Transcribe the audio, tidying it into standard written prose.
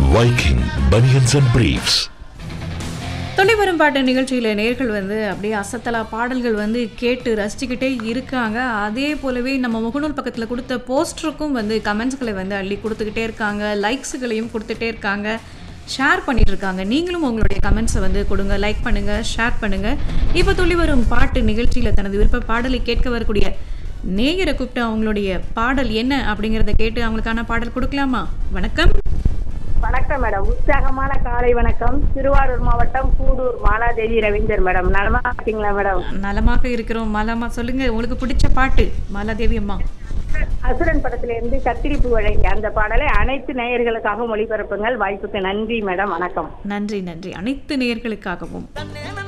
Viking Bunions and Briefs. தொலைவரும் பாட்டு நிகழ்ச்சியில் நேர்கள் அப்படியே அசத்தலா பாடல்கள் கேட்டு ரசிச்சுக்கிட்டே இருக்காங்க. அதே போலவே நம்ம முகநூல் பக்கத்தில் கொடுத்த போஸ்டருக்கும் கமெண்ட்ஸ்களை அள்ளி கொடுத்துக்கிட்டே இருக்காங்க, லைக்ஸுகளையும் கொடுத்துட்டே இருக்காங்க, ஷேர் பண்ணிட்டு இருக்காங்க. நீங்களும் உங்களுடைய கமெண்ட்ஸை கொடுங்க, லைக் பண்ணுங்க, ஷேர் பண்ணுங்க. இப்போ தொலைவரும் பாட்டு நிகழ்ச்சியில் தனது விருப்ப பாடலை கேட்க வரக்கூடிய நேயரை கூப்பிட்டு அவங்களுடைய பாடல் என்ன அப்படிங்கிறத கேட்டு அவங்களுக்கான பாடல் கொடுக்கலாமா? வணக்கம். வணக்கம் மேடம். உற்சாகமான காலை வணக்கம். திருவாரூர் மாவட்டம் கூடூர் மாலாதேவி ரவீந்தர் மேடம். நலமா இருக்கீங்களா மேடம்? நலமாக இருக்கிறோம். மாலாமா சொல்லுங்க, உங்களுக்கு பிடிச்ச பாட்டு. மாலாதேவி அம்மா, அசுரன் படத்திலிருந்து கத்திரிப்பு வழங்கி அந்த பாடலை அனைத்து நேயர்களுக்காக ஒளிபரப்புங்கள். வாய்ப்புக்கு நன்றி மேடம். வணக்கம். நன்றி. அனைத்து நேயர்களுக்காகவும்.